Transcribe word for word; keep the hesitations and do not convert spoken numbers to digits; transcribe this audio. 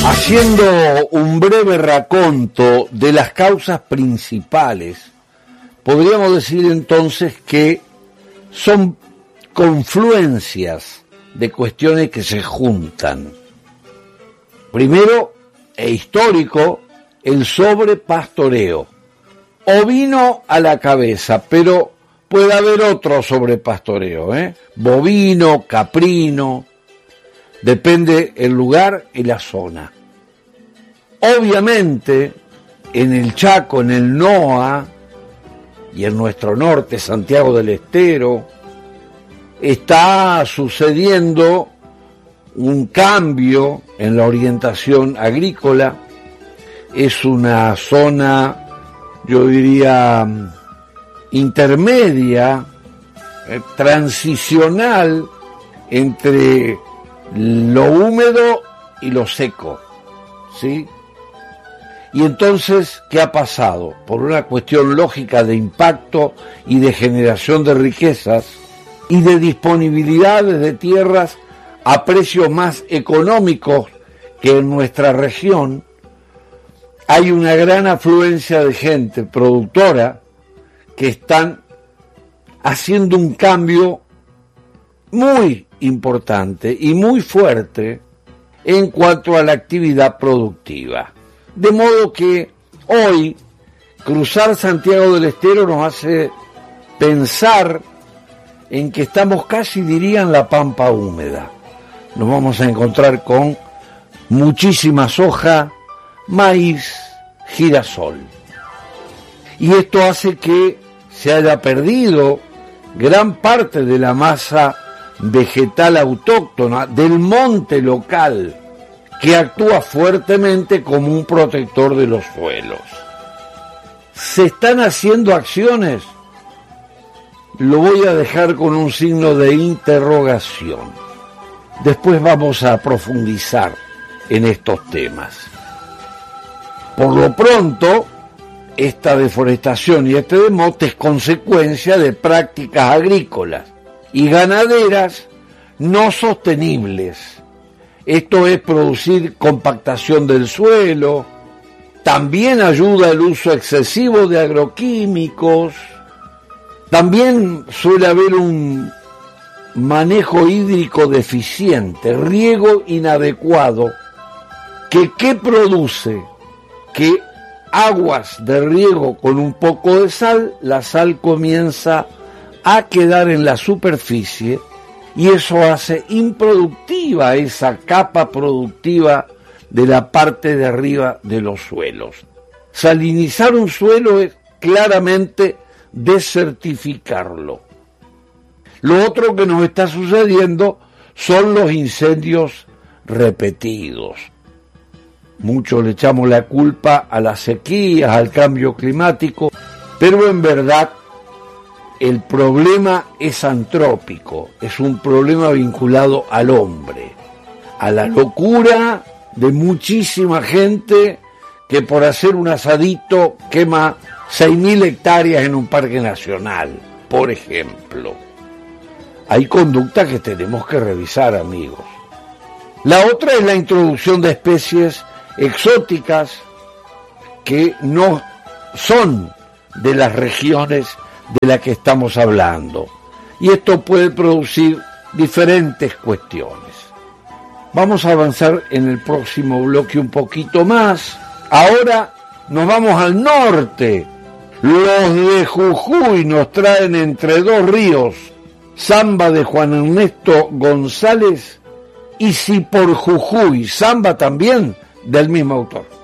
Haciendo un breve raconto de las causas principales, podríamos decir entonces que son confluencias de cuestiones que se juntan. Primero, e histórico, el sobrepastoreo. Ovino a la cabeza, pero puede haber otro sobrepastoreo, ¿eh? Bovino, caprino, depende el lugar y la zona. Obviamente, en el Chaco, en el NOA y en nuestro norte, Santiago del Estero, está sucediendo un cambio en la orientación agrícola. Es una zona, yo diría, intermedia, eh, transicional entre lo húmedo y lo seco, ¿sí? Y entonces, ¿qué ha pasado? Por una cuestión lógica de impacto y de generación de riquezas y de disponibilidades de tierras a precios más económicos que en nuestra región, hay una gran afluencia de gente productora que están haciendo un cambio muy importante y muy fuerte en cuanto a la actividad productiva. De modo que hoy cruzar Santiago del Estero nos hace pensar en que estamos casi, diría, en la pampa húmeda. Nos vamos a encontrar con muchísima soja, maíz, girasol. Y esto hace que se haya perdido gran parte de la masa vegetal autóctona del monte local, que actúa fuertemente como un protector de los suelos. ¿Se están haciendo acciones? Lo voy a dejar con un signo de interrogación. Después vamos a profundizar en estos temas. Por lo pronto, esta deforestación y este desmonte es consecuencia de prácticas agrícolas y ganaderas no sostenibles. Esto es producir compactación del suelo, también ayuda el uso excesivo de agroquímicos, también suele haber un manejo hídrico deficiente, riego inadecuado, que ¿qué produce? Que aguas de riego con un poco de sal, la sal comienza a quedar en la superficie y eso hace improductiva esa capa productiva de la parte de arriba de los suelos. Salinizar un suelo es claramente desertificarlo. Lo otro que nos está sucediendo son los incendios repetidos. Muchos le echamos la culpa a las sequías, al cambio climático, pero en verdad el problema es antrópico, es un problema vinculado al hombre, a la locura de muchísima gente que por hacer un asadito quema seis mil hectáreas en un parque nacional, por ejemplo. Hay conductas que tenemos que revisar, amigos. La otra es la introducción de especies exóticas que no son de las regiones de las que estamos hablando. Y esto puede producir diferentes cuestiones. Vamos a avanzar en el próximo bloque un poquito más. Ahora nos vamos al norte. Los de Jujuy nos traen Entre dos ríos, samba de Juan Ernesto González, y Si por Jujuy, samba también del mismo autor.